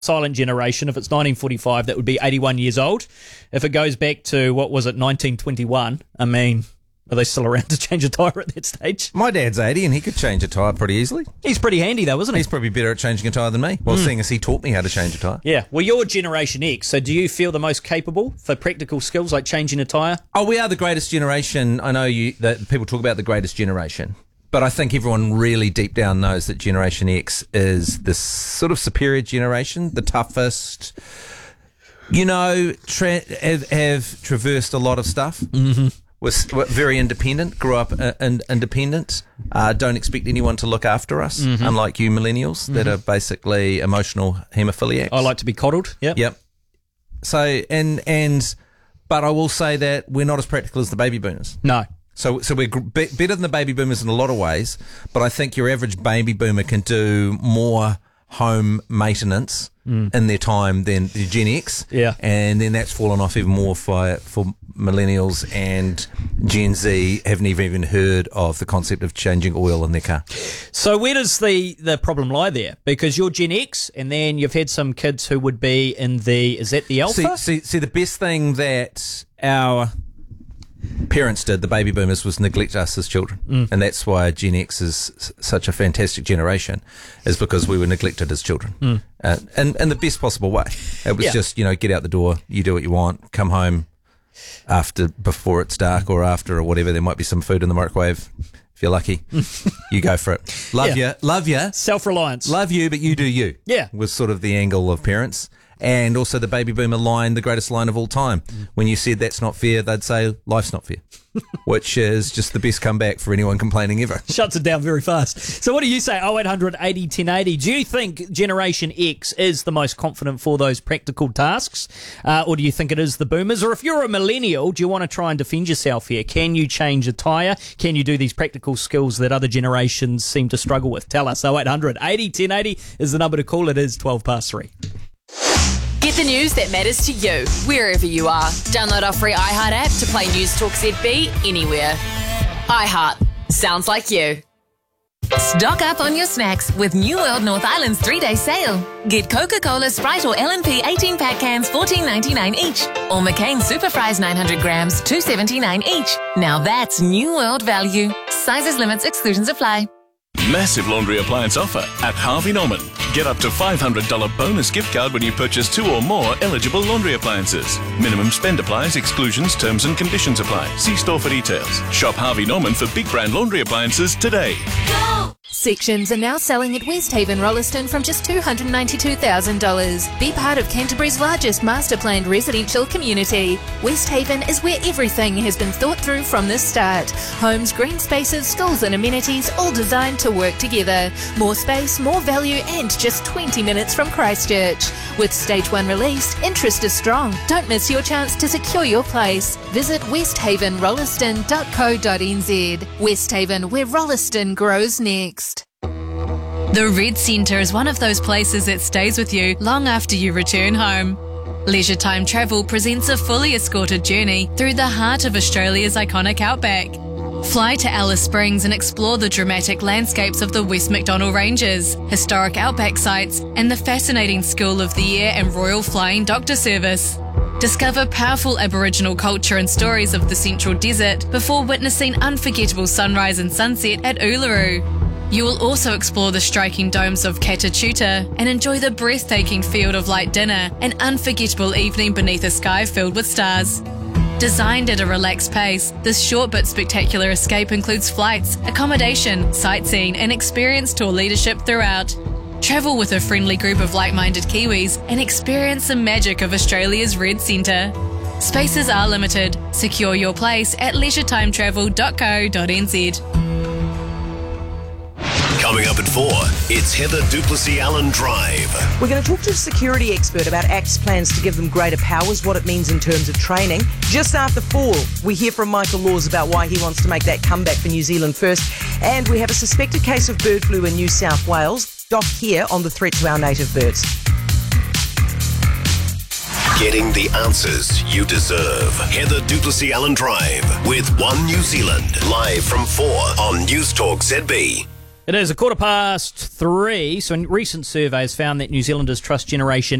silent generation. If it's 1945, that would be 81 years old. If it goes back to, 1921, I mean, are they still around to change a tyre at that stage? My dad's 80 and he could change a tyre pretty easily. He's pretty handy though, isn't he? He's probably better at changing a tyre than me. Well, seeing as he taught me how to change a tyre. Yeah. Well, you're Generation X, so do you feel the most capable for practical skills like changing a tyre? Oh, we are the greatest generation. I know that people talk about the greatest generation, but I think everyone really deep down knows that Generation X is this sort of superior generation, the toughest, have traversed a lot of stuff. Mm-hmm. We're very independent, grew up independent, don't expect anyone to look after us, unlike you millennials that are basically emotional haemophiliacs. I like to be coddled. Yep. So, but I will say that we're not as practical as the baby boomers. No. So we're better than the baby boomers in a lot of ways, but I think your average baby boomer can do more home maintenance in their time than the Gen X. Yeah. And then that's fallen off even more for millennials, and Gen Z haven't even heard of the concept of changing oil in their car. So where does the problem lie there? Because you're Gen X, and then you've had some kids who would be in is that the Alpha? See, the best thing that our parents did, the baby boomers, was neglect us as children. And that's why Gen X is such a fantastic generation, is because we were neglected as children. And in the best possible way. It was just, get out the door, you do what you want, come home before it's dark or after or whatever. There might be some food in the microwave. If you're lucky, you go for it. Love you. Self-reliance. Love you, but you do you. Yeah. Was sort of the angle of parents. And also the baby boomer line, the greatest line of all time. When you said that's not fair, they'd say life's not fair, which is just the best comeback for anyone complaining ever. Shuts it down very fast. So what do you say? 0800 80 1080. Do you think Generation X is the most confident for those practical tasks? Or do you think it is the boomers? Or if you're a millennial, do you want to try and defend yourself here? Can you change a tyre? Can you do these practical skills that other generations seem to struggle with? Tell us. 0800 80 1080 is the number to call. It is 3:12. Get the news that matters to you, wherever you are. Download our free iHeart app to play News Talk ZB anywhere. iHeart. Sounds like you. Stock up on your snacks with New World North Island's 3-day sale. Get Coca-Cola, Sprite or L&P 18-pack cans $14.99 each. Or McCain Super Fries 900 grams $2.79 each. Now that's New World value. Sizes, limits, exclusions apply. Massive laundry appliance offer at Harvey Norman. Get up to $500 bonus gift card when you purchase 2 or more eligible laundry appliances. Minimum spend applies, exclusions, terms and conditions apply. See store for details. Shop Harvey Norman for big brand laundry appliances today. Go! Sections are now selling at West Haven Rolleston from just $292,000. Be part of Canterbury's largest master planned residential community. West Haven is where everything has been thought through from the start. Homes, green spaces, schools and amenities all designed to work together. More space, more value and just 20 minutes from Christchurch. With Stage 1 released, interest is strong. Don't miss your chance to secure your place. Visit westhavenrolleston.co.nz. West Haven, where Rolleston grows next. The Red Centre is one of those places that stays with you long after you return home. Leisure Time Travel presents a fully escorted journey through the heart of Australia's iconic outback. Fly to Alice Springs and explore the dramatic landscapes of the West Macdonnell Ranges, historic outback sites, and the fascinating School of the Air and Royal Flying Doctor Service. Discover powerful Aboriginal culture and stories of the Central Desert before witnessing unforgettable sunrise and sunset at Uluru. You will also explore the striking domes of Catatuta and enjoy the breathtaking Field of Light dinner, an unforgettable evening beneath a sky filled with stars. Designed at a relaxed pace, this short but spectacular escape includes flights, accommodation, sightseeing and experienced tour leadership throughout. Travel with a friendly group of like-minded Kiwis and experience the magic of Australia's Red Centre. Spaces are limited. Secure your place at leisuretime.travel.co.nz. Coming up at 4, it's Heather Duplessis-Allen Drive. We're going to talk to a security expert about ACT's plans to give them greater powers, what it means in terms of training. Just after 4, we hear from Michael Laws about why he wants to make that comeback for New Zealand first. And we have a suspected case of bird flu in New South Wales. Doc here on the threat to our native birds. Getting the answers you deserve. Heather Duplessis-Allen Drive with One New Zealand. Live from 4 on News Talk ZB. It is 3:15. So, recent surveys found that New Zealanders trust Generation